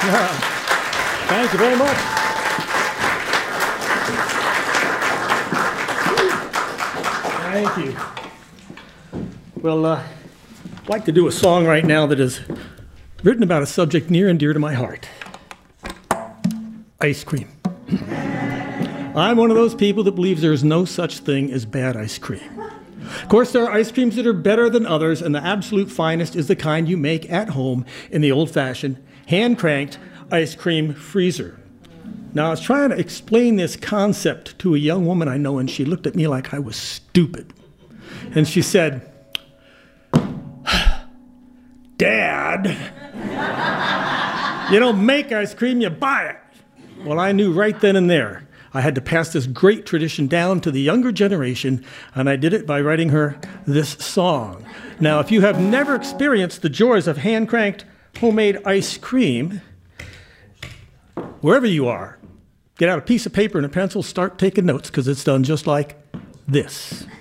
Thank you very much. Thank you. Well, I'd like to do a song right now that is written about a subject near and dear to my heart. Ice cream. I'm one of those people that believes there's no such thing as bad ice cream. Of course, there are ice creams that are better than others, and the absolute finest is the kind you make at home in the old-fashioned, hand-cranked ice cream freezer. Now, I was trying to explain this concept to a young woman I know, and she looked at me like I was stupid. And she said, "Dad, you don't make ice cream, you buy it." Well, I knew right then and there I had to pass this great tradition down to the younger generation, and I did it by writing her this song. Now, if you have never experienced the joys of hand-cranked homemade ice cream, wherever you are, get out a piece of paper and a pencil, start taking notes, because it's done just like this.